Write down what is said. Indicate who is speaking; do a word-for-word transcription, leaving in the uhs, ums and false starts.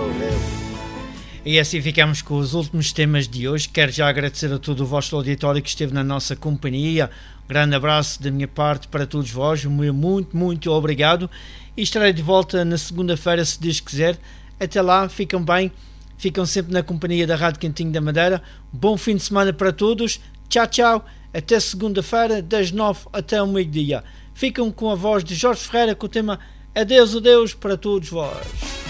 Speaker 1: E assim ficamos com os últimos temas de hoje. Quero já agradecer a todo o vosso auditório que esteve na nossa companhia. Um grande abraço da minha parte para todos vós. Muito, muito obrigado. E estarei de volta na segunda-feira, se Deus quiser. Até lá, ficam bem. Ficam sempre na companhia da Rádio Cantinho da Madeira. Bom fim de semana para todos. Tchau, tchau. Até segunda-feira, das nove até o meio-dia. Ficam com a voz de Jorge Ferreira com o tema Adeus, adeus para todos vós.